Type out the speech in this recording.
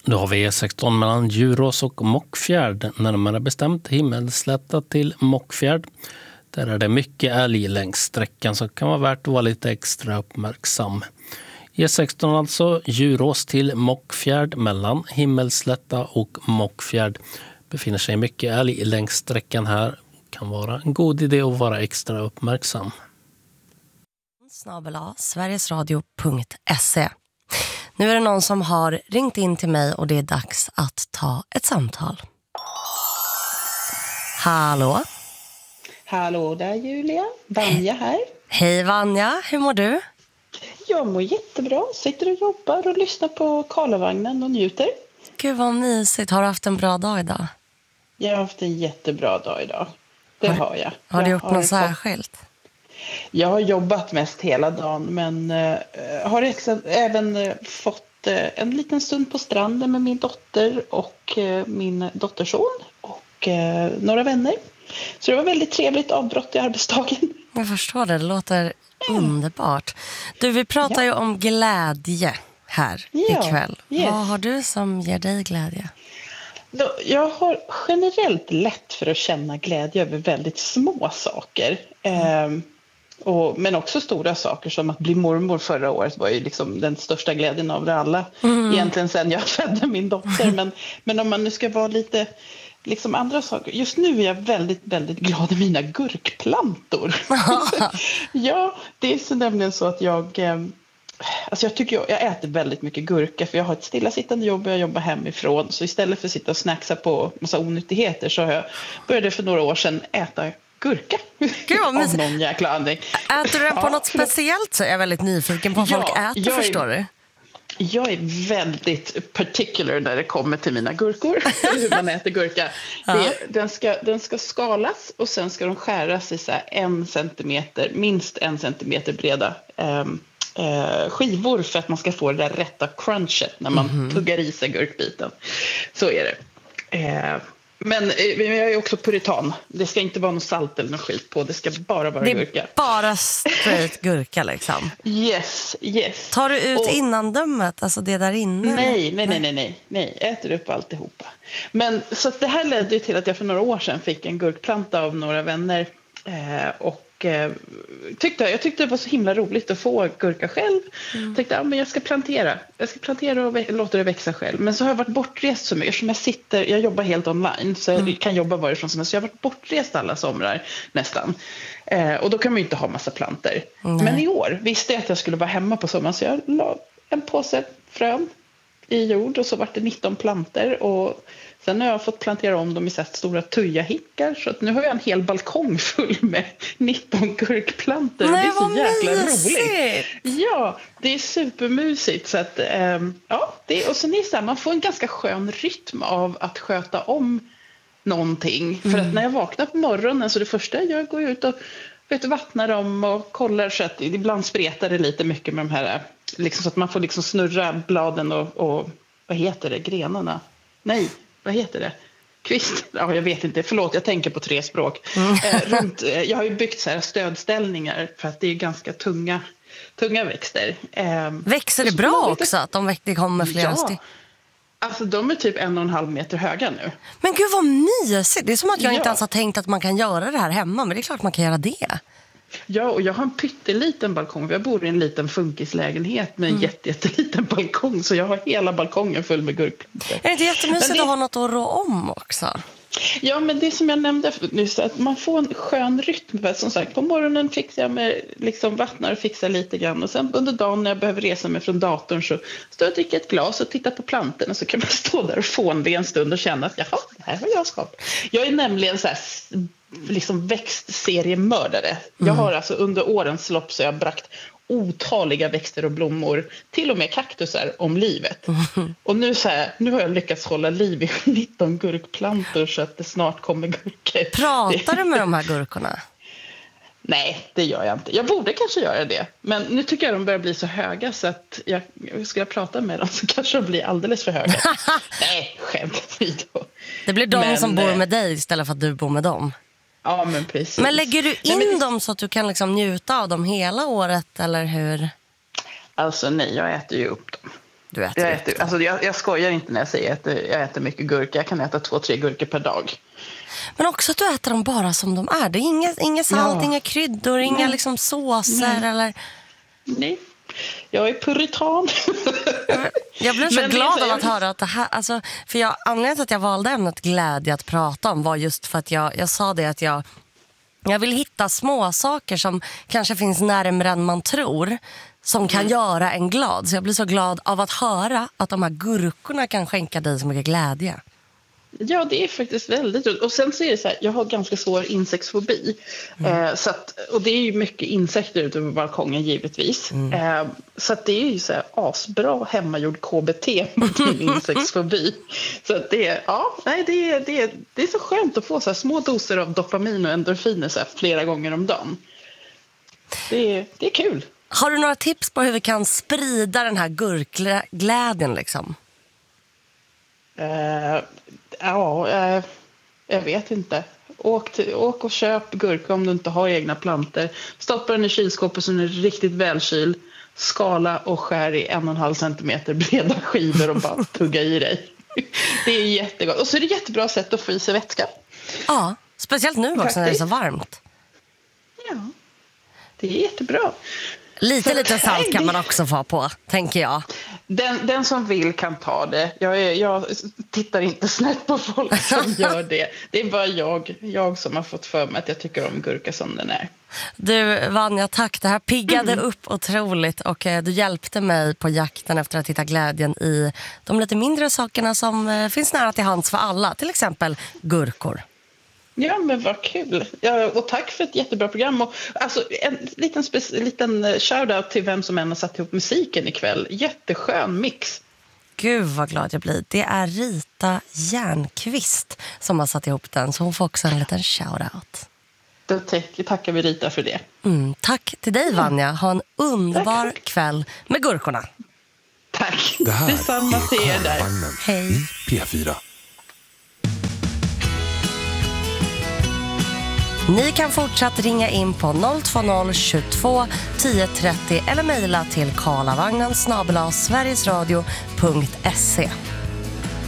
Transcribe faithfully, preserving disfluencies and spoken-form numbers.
Då har vi E sexton mellan Djurås och Mockfjärd, närmare bestämt Himmelslätta till Mockfjärd. Där är det mycket älg längs sträckan, så kan vara värt att vara lite extra uppmärksam. E sexton alltså, Djurås till Mockfjärd mellan Himmelslätta och Mockfjärd. Befinner sig mycket älg längs sträckan här. Kan vara en god idé att vara extra uppmärksam. Snabel A, sverigesradio punkt se. Nu är det någon som har ringt in till mig och det är dags att ta ett samtal. Hallå? Hallå där Julia, Vanja här. Hej Vanja, hur mår du? Jag mår jättebra, sitter och jobbar och lyssnar på Karlavagnen och njuter. Gud vad mysigt, har du haft en bra dag idag? Jag har haft en jättebra dag idag, det har, har jag. Har du jag gjort har något fått... särskilt? Jag har jobbat mest hela dagen, men äh, har ex- även äh, fått äh, en liten stund på stranden med min dotter och äh, min dotterson och äh, några vänner. Så det var väldigt trevligt avbrott i arbetsdagen. Jag förstår det, det låter mm. underbart. Du, vi pratar ja. ju om glädje här ja. ikväll. Yes. Vad har du som ger dig glädje? Då, jag har generellt lätt för att känna glädje över väldigt små saker. Mm. Eh, och, men också stora saker, som att bli mormor förra året var ju liksom den största glädjen av det alla. Mm. Egentligen sen jag födde min dotter. men, men om man nu ska vara lite... liksom andra saker. Just nu är jag väldigt, väldigt glad i mina gurkplantor. Ja, det är så nämligen så att jag... Eh, alltså jag tycker jag, jag äter väldigt mycket gurka, för jag har ett stillasittande jobb och jag jobbar hemifrån. Så istället för att sitta och snacksa på massa onyttigheter så har jag började för några år sedan äta gurka. Gud, av någon jäkla anledning. Äter du den på ja, något speciellt, så är jag väldigt nyfiken på vad ja, folk äter, jag förstår är... du? Jag är väldigt particular när det kommer till mina gurkor. Hur man äter gurka. Ja. Det, den, ska, den ska skalas och sen ska de skäras i så här en centimeter, minst en centimeter breda eh, eh, skivor för att man ska få det där rätta crunchet när man mm-hmm. tuggar i sig gurkbiten. Så är det. Eh, men jag är också puritan. Det ska inte vara något salt eller något skit på. Det ska bara vara gurka. Det är bara straight gurka liksom. Yes, yes. Tar du ut och, innandömet, alltså det där inne? Nej, nej, nej, nej, nej. nej. Äter upp alltihopa. Men så att det här ledde ju till att jag för några år sedan fick en gurkplanta av några vänner. Eh, och eh, tyckte, jag tyckte det var så himla roligt att få gurka själv. Mm. Tänkte, ja, men jag ska plantera. Jag ska plantera och vä- låta det växa själv. Men så har jag varit bortrest så mycket. Som jag sitter, jag jobbar helt online. Så jag mm. kan jobba varifrån som helst. Så jag har varit bortrest alla somrar nästan. Eh, och då kan man ju inte ha massa planter. Mm. Men i år visste jag att jag skulle vara hemma på sommaren. Så jag la en påse frön i jord. Och så var det nitton planter. Och sen har jag fått plantera om dem i så här stora tujahickar. Så att nu har jag en hel balkong full med nitton gurkplantor. Nej, det är så jäkla mysigt. roligt. Ja, det är supermysigt. Så att, ähm, ja, det, och sen är det så här, man får en ganska skön rytm av att sköta om någonting. För mm. att när jag vaknar på morgonen så det första jag gör går ut och vet, vattnar dem och kollar så att ibland spretar det lite mycket med de här. Liksom, så att man får liksom snurra bladen och, och vad heter det, grenarna? Nej. Vad heter det? Kvist? Ja, jag vet inte. Förlåt, jag tänker på tre språk. Mm. Eh, runt, eh, jag har ju byggt så här stödställningar för att det är ganska tunga, tunga växter. Eh, Växer det bra också lite... att de växer kommer flera ja. stycken? Alltså de är typ en och en halv meter höga nu. Men gud vad mysigt. Det är som att jag ja. inte ens har tänkt att man kan göra det här hemma. Men det är klart man kan göra det. Ja, och jag har en pytteliten balkong. Jag bor i en liten funkislägenhet med en mm. jätte, jätteliten balkong. Så jag har hela balkongen full med gurkplantor. Är det inte jättemysigt det... att ha något att rå om också? Ja, men det som jag nämnde nyss, att man får en skön rytm. Som sagt, på morgonen fixar jag med liksom vattnar och fixar lite grann. Och sen under dagen när jag behöver resa mig från datorn så står jag och dricker ett glas och tittar på plantorna. Så kan man stå där och få en en stund och känna att jaha, det här har jag skapat. Jag är nämligen så här... liksom växtseriemördare. Mm. Jag har alltså under årens lopp så jag har bragt otaliga växter och blommor, till och med kaktusar, om livet. Mm. Och nu så här, nu har jag lyckats hålla liv i nitton gurkplantor så att det snart kommer gurkor. Pratar du med de här gurkorna? Nej, det gör jag inte. Jag borde kanske göra det. Men nu tycker jag de börjar bli så höga så att jag, ska jag prata med dem så kanske de blir alldeles för höga. Nej, skämt. Det blir de men, som bor med dig istället för att du bor med dem. Ja, men precis. Men lägger du in nej, men... dem så att du kan liksom njuta av dem hela året, eller hur? Alltså nej, jag äter ju upp dem. du äter jag, upp äter, alltså jag, jag skojar inte när jag säger att jag äter mycket gurka. Jag kan äta två, tre gurkor per dag. Men också att du äter dem bara som de är. Det är inga, inga salt, ja. inga kryddor, inga Nej. liksom såser Nej. eller... Nej, jag är puritan. Jag blev så Men glad av att höra att det här... Alltså, för jag, anledningen till att jag valde ämnet glädje att prata om var just för att jag, jag sa det att jag... Jag vill hitta små saker som kanske finns närmare än man tror, som kan mm. göra en glad. Så jag blir så glad av att höra att de här gurkorna kan skänka dig så mycket glädje. Ja, det är faktiskt väldigt roligt. Och sen så är det så här, jag har ganska svår insektsfobi. Mm. Eh, så att, och det är ju mycket insekter ute på balkongen givetvis. Mm. Eh, så att det är ju så här asbra hemmagjord K B T mot min insektsfobi. Så att det är, ja, nej, det är, det är, det är så skönt att få så här små doser av dopamin och endorfiner så här flera gånger om dagen. Det är, det är kul. Har du några tips på hur vi kan sprida den här gurkglädjen liksom? Uh, ja, uh, jag vet inte. Åk, till, åk och köp gurka om du inte har egna planter. Stoppa den i kylskåpet så den är riktigt välkyld. Skala och skär i en och en halv centimeter breda skivor och bara tugga i dig. Det är jättegott. Och så är det jättebra sätt att få i sig vätska. Ja, speciellt nu också Faktiskt. när det är så varmt. Ja, det är jättebra. Lite, så, lite salt kan man också få på, tänker jag. Den, den som vill kan ta det. Jag, är, jag tittar inte snett på folk som gör det. Det är bara jag, jag som har fått för mig att jag tycker om gurka som den är. Du, Vanja, tack. Det här piggade mm. upp otroligt. Och eh, du hjälpte mig på jakten efter att hitta glädjen i de lite mindre sakerna som eh, finns nära till hands för alla. Till exempel gurkor. Ja, men vad kul. Ja, och tack för ett jättebra program. Och, alltså, en liten, spe- liten shoutout till vem som än har satt ihop musiken ikväll. Jätteskön mix. Gud vad glad jag blir. Det är Rita Järnqvist som har satt ihop den. Så hon får också en liten shoutout. Då tack, tackar vi Rita för det. Mm, tack till dig, Vanja. Ha en underbar tack. kväll med gurkorna. Tack. Det här Detsamma till er där. Hej. I P fyra. Ni kan fortsatt ringa in på noll två noll tjugotvå tio trettio eller mejla till karlavagnen snabel-a sverigesradio punkt se.